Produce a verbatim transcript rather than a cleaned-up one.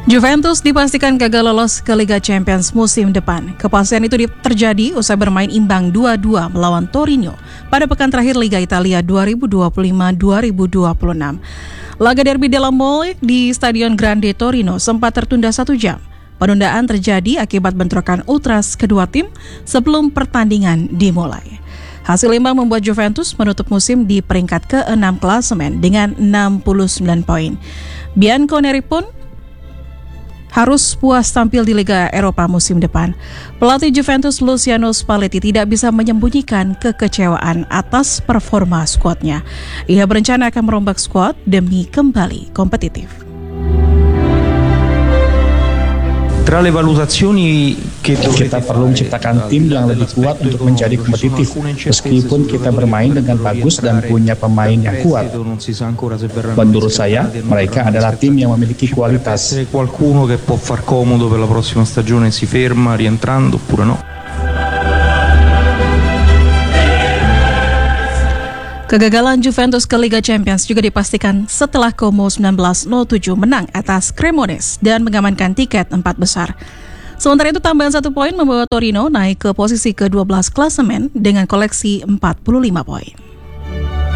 Juventus dipastikan gagal lolos ke Liga Champions musim depan. Kepastian itu terjadi usai bermain imbang dua dua melawan Torino pada pekan terakhir Liga Italia dua ribu dua puluh lima dua ribu dua puluh enam. Laga Derby della Mole di Stadion Grande Torino sempat tertunda satu jam. Penundaan terjadi akibat bentrokan ultras kedua tim sebelum pertandingan dimulai. Hasil imbang membuat Juventus menutup musim di peringkat keenam klasemen dengan enam puluh sembilan poin. Bianconeri pun harus puas tampil di Liga Eropa musim depan. Pelatih Juventus Luciano Spalletti tidak bisa menyembunyikan kekecewaan atas performa skuadnya. Ia berencana akan merombak skuad demi kembali kompetitif. Tra le valutazioni kita perlu menciptakan tim yang lebih kuat untuk menjadi kompetitif. Meskipun kita bermain dengan bagus dan punya pemain yang kuat, menurut saya mereka adalah tim yang memiliki kualitas. Qualcuno che può far comodo per la prossima stagione si ferma rientrando oppure no. Kegagalan Juventus ke Liga Champions juga dipastikan setelah Como seribu sembilan ratus tujuh menang atas Cremonese dan mengamankan tiket empat besar. Sementara itu tambahan satu poin membawa Torino naik ke posisi ke dua belas klasemen dengan koleksi empat puluh lima poin.